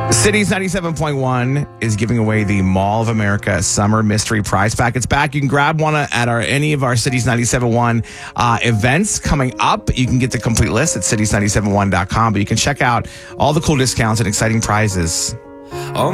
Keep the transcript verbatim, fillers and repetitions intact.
Cities ninety-seven point one is giving away the Mall of America Summer Mystery Prize Pack. It's back. You can grab one at our any of our Cities ninety-seven point one uh, events coming up. You can get the complete list at cities ninety-seven point one dot com, but you can check out all the cool discounts and exciting prizes. Oh,